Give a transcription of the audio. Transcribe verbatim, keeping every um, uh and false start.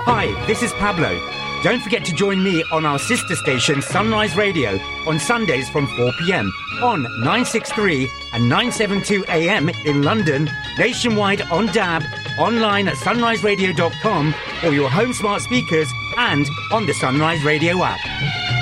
Hi, this is Pablo. Don't forget to join me on our sister station Sunrise Radio on Sundays from four p.m. on nine sixty-three and nine seventy-two A M in London, nationwide on D A B, online at sunrise radio dot com or your home smart speakers and on the Sunrise Radio app.